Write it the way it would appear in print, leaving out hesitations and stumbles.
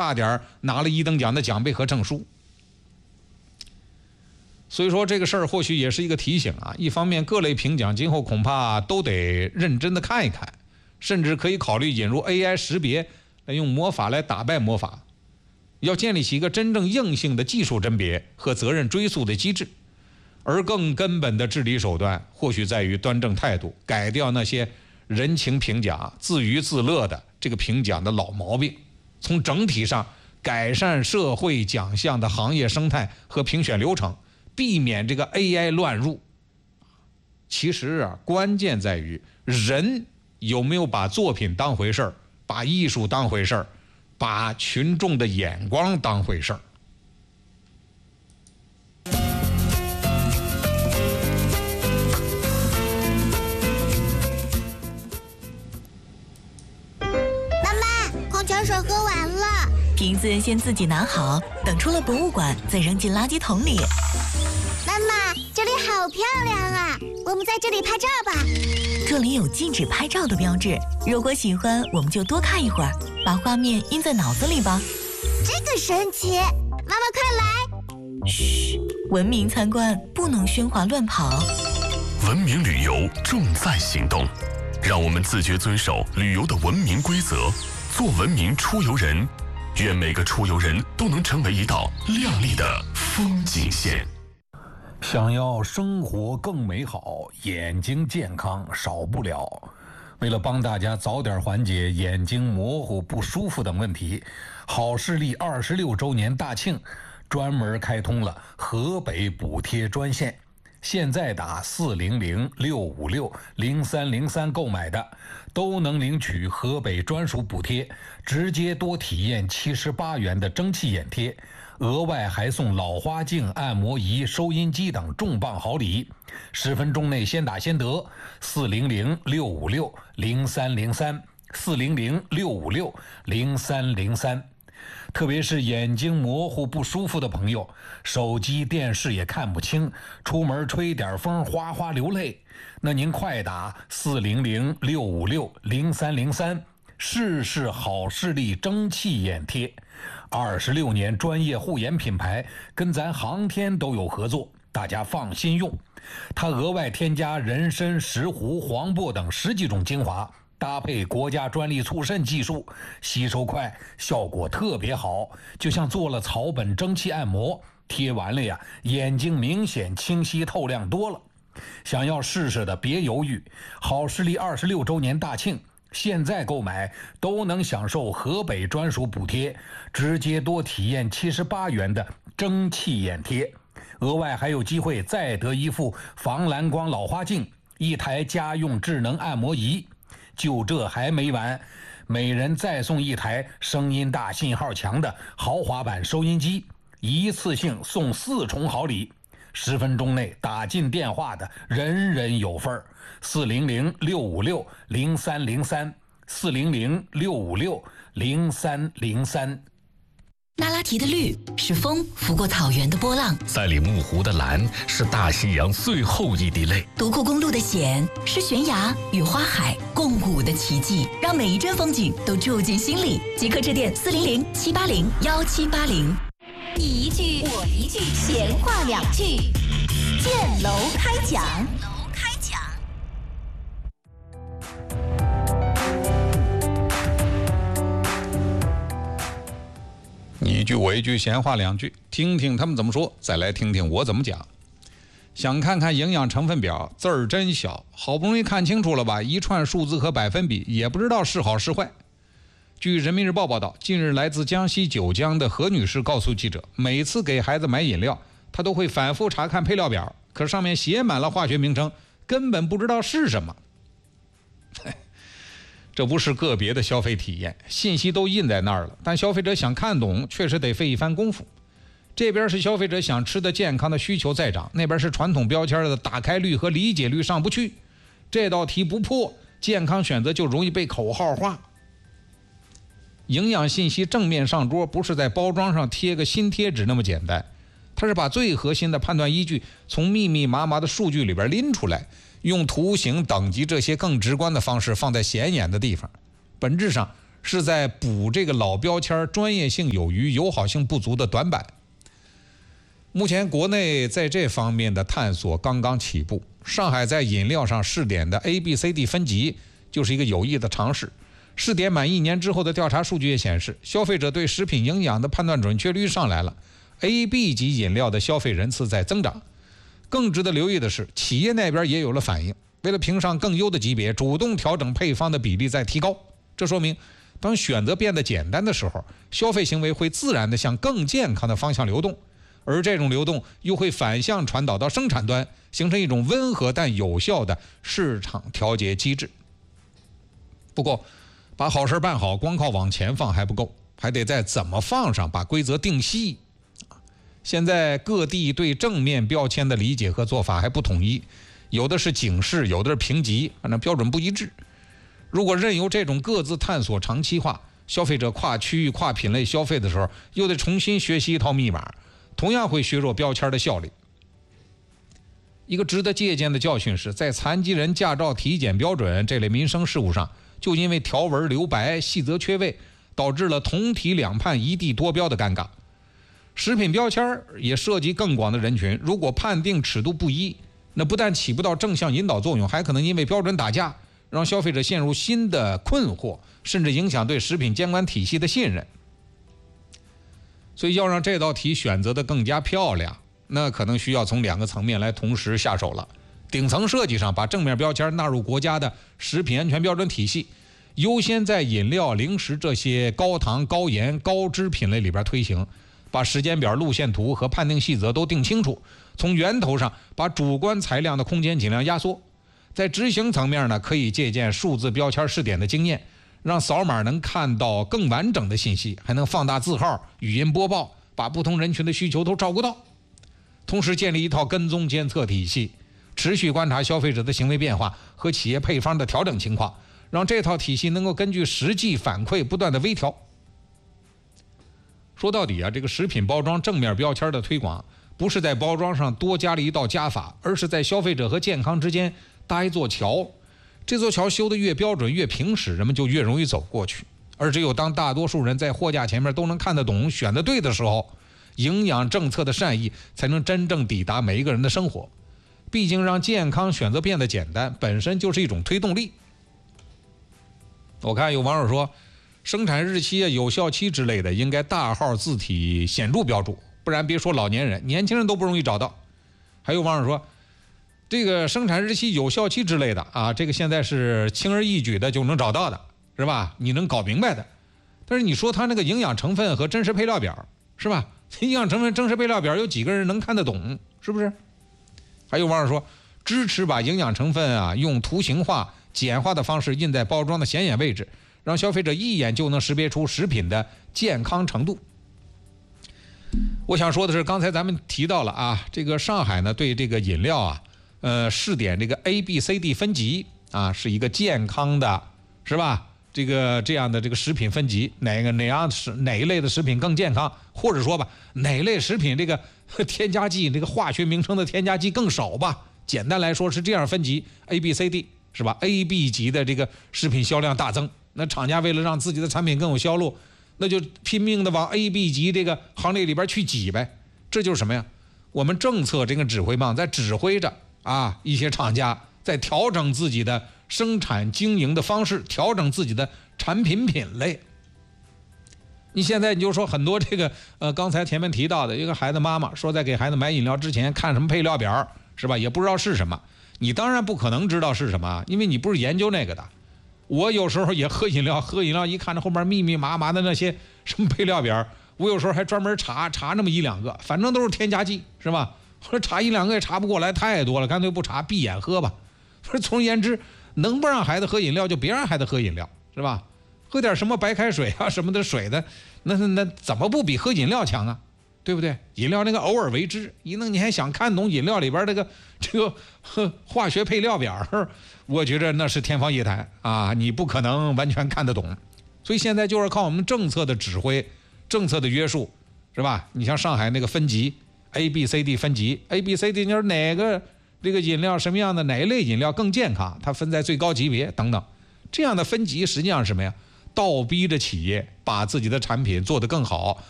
差点拿了1等奖的奖杯和证书。所以说这个事儿或许也是一个提醒啊，一方面各类评奖今后恐怕都得认真的看一看，甚至可以考虑引入 AI 识别，来用魔法来打败魔法，要建立起一个真正硬性的技术甄别和责任追溯的机制。而更根本的治理手段或许在于端正态度，改掉那些人情评奖、自娱自乐的这个评奖的老毛病，从整体上改善社会奖项的行业生态和评选流程，避免这个 AI 乱入。其实啊，关键在于人有没有把作品当回事儿，把艺术当回事儿，把群众的眼光当回事儿。 矿泉水喝完了， 瓶子先自己拿好，等出了博物馆再扔进垃圾桶里。 妈妈，这里好漂亮啊，我们在这里拍照吧。 这里有禁止拍照的标志，如果喜欢我们就多看一会儿，把画面印在脑子里吧。 这个神奇，妈妈快来。 嘘，文明参观不能喧哗乱跑。 文明旅游重在行动，让我们自觉遵守旅游的文明规则，做文明出游人。愿每个出游人都能成为一道亮丽的风景线。 想要生活更美好，眼睛健康少不了。为了帮大家早点缓解眼睛模糊、不舒服等问题，好视力26周年大庆专门开通了河北补贴专线。现在打400-656-0303购买的，都能领取河北专属补贴，直接多体验78元的蒸汽眼贴，额外还送老花镜、按摩仪、收音机等重磅好礼。10分钟内先打先得，400-656-0303，400-656-0303。特别是眼睛模糊不舒服的朋友，手机电视也看不清，出门吹点风哗哗流泪，那您快打400-656-0303，试试好视力蒸汽眼贴。26年专业护眼品牌，跟咱航天都有合作，大家放心用。它额外添加人参、石斛、黄柏等10几种精华，搭配国家专利促渗技术，吸收快，效果特别好，就像做了草本蒸汽按摩，贴完了呀，眼睛明显清晰透亮多了。想要试试的别犹豫，好视力26周年大庆，现在购买都能享受河北专属补贴，直接多体验78元的蒸汽眼贴，额外还有机会再得一副防蓝光老花镜，1台家用智能按摩仪。就这还没完，每人再送1台声音大、信号强的豪华版收音机，一次性送4重好礼。10分钟内打进电话的人人有份儿。400-656-0303， 400-656-0303。 那拉提的绿是风拂过草原的波浪， 赛里木湖的蓝是大西洋最后一滴泪， 独库公路的险是悬崖与花海共舞的奇迹，让每一帧风景都住进心里。即刻致电400-780-1780。 你一句我一句，闲话2句，建楼开讲。 你一句我一句，闲话2句，听听他们怎么说，再来听听我怎么讲。想看看营养成分表，字儿真小，好不容易看清楚了吧，一串数字和百分比，也不知道是好是坏。据人民日报报道，近日来自江西九江的何女士告诉记者，每次给孩子买饮料，她都会反复查看配料表，可上面写满了化学名称，根本不知道是什么。这不是个别的消费体验，信息都印在那儿了，但消费者想看懂确实得费一番功夫。这边是消费者想吃的健康的需求在涨，那边是传统标签的打开率和理解率上不去。这道题不破，健康选择就容易被口号化。营养信息正面上桌，不是在包装上贴个新贴纸那么简单，它是把最核心的判断依据从密密麻麻的数据里边拎出来，用图形、等级这些更直观的方式放在显眼的地方。本质上， 是在补这个老标签专业性有余、友好性不足的短板。目前国内在这方面的探索刚刚起步，上海在饮料上试点的 A、B、C、D 分级就是一个有益的尝试。试点满1年之后的调查数据也显示，消费者对食品营养的判断准确率上来了， A、B 级饮料的消费人次在增长。更值得留意的是，企业那边也有了反应，为了评上更优的级别，主动调整配方的比例在提高。这说明当选择变得简单的时候，消费行为会自然地向更健康的方向流动，而这种流动又会反向传导到生产端，形成一种温和但有效的市场调节机制。不过把好事办好，光靠往前放还不够，还得在怎么放上把规则定细。现在各地对正面标签的理解和做法还不统一，有的是警示，有的是评级，反正标准不一致。如果任由这种各自探索长期化，消费者跨区域、跨品类消费的时候，又得重新学习一套密码，同样会削弱标签的效力。一个值得借鉴的教训是，在残疾人驾照体检标准这类民生事务上，就因为条文留白、细则缺位，导致了同体两判、一地多标的尴尬。食品标签也涉及更广的人群，如果判定尺度不一，那不但起不到正向引导作用，还可能因为标准打架，让消费者陷入新的困惑，甚至影响对食品监管体系的信任。所以要让这道题选择的更加漂亮，那可能需要从2个层面来同时下手了。顶层设计上，把正面标签纳入国家的食品安全标准体系，优先在饮料、零食这些高糖、高盐、高脂品类里边推行，把时间表、路线图和判定细则都定清楚，从源头上把主观裁量的空间尽量压缩。在执行层面呢，可以借鉴数字标签试点的经验，让扫码能看到更完整的信息，还能放大字号、语音播报，把不同人群的需求都照顾到。同时建立一套跟踪监测体系，持续观察消费者的行为变化和企业配方的调整情况，让这套体系能够根据实际反馈不断的微调。说到底啊，这个食品包装正面标签的推广，不是在包装上多加了一道加法，而是在消费者和健康之间搭一座桥。这座桥修得越标准越平实，人们就越容易走过去。而只有当大多数人在货架前面都能看得懂、选得对的时候，营养政策的善意才能真正抵达每一个人的生活。毕竟让健康选择变得简单，本身就是一种推动力。我看有网友说，生产日期、有效期之类的应该大号字体显著标注，不然别说老年人，年轻人都不容易找到。还有网友说，这个生产日期、有效期之类的啊，这个现在是轻而易举的就能找到的，是吧？你能搞明白的。但是你说它那个营养成分和真实配料表，是吧？营养成分、真实配料表有几个人能看得懂，是不是？还有网友说，支持把营养成分啊用图形化、简化的方式印在包装的显眼位置，让消费者一眼就能识别出食品的健康程度。我想说的是，刚才咱们提到了啊，这个上海呢对这个饮料啊，试点这个 A、B、C、D 分级啊，是一个健康的，是吧？这样的这个食品分级，哪一类的食品更健康，或者说吧，哪一类食品这个添加剂，这个化学名称的添加剂更少吧？简单来说是这样分级 A、B、C、D， 是吧 ？A、B 级的这个食品销量大增，那厂家为了让自己的产品更有销路，那就拼命的往 A、B 级这个行列里边去挤呗。这就是什么呀？我们政策这个指挥棒在指挥着啊，一些厂家在调整自己的生产经营的方式，调整自己的产品品类。你现在你就说很多这个刚才前面提到的一个孩子妈妈说，在给孩子买饮料之前看什么配料表，是吧？也不知道是什么。你当然不可能知道是什么，因为你不是研究那个的。我有时候也喝饮料一看着后面密密麻麻的那些什么配料表，我有时候还专门查那么1-2个，反正都是添加剂，是吧？或者查1-2个也查不过来，太多了，干脆不查，闭眼喝吧。总而言之，能不让孩子喝饮料就别让孩子喝饮料，是吧？喝点什么白开水啊什么的水的，那怎么不比喝饮料强啊？对不对？饮料那个偶尔为之，你还想看懂饮料里边这个化学配料表，我觉着那是天方夜谭啊！你不可能完全看得懂。所以现在就是靠我们政策的指挥、政策的约束，是吧？你像上海那个分级 A、B、C、D 分级 ，A、B、C、D 你说哪个这个饮料什么样的哪一类饮料更健康，它分在最高级别等等，这样的分级实际上是什么呀？ 倒逼着企业把自己的产品做得更好，